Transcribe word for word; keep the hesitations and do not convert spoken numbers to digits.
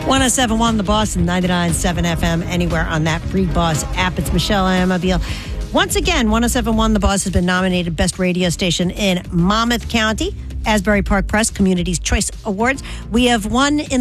one oh seven point one The Boss and ninety-nine point seven F M anywhere on that free Boss app. It's Michelle Amabile. Once again, one oh seven point one The Boss has been nominated Best Radio Station in Monmouth County, Asbury Park Press Community's Choice Awards. We have one in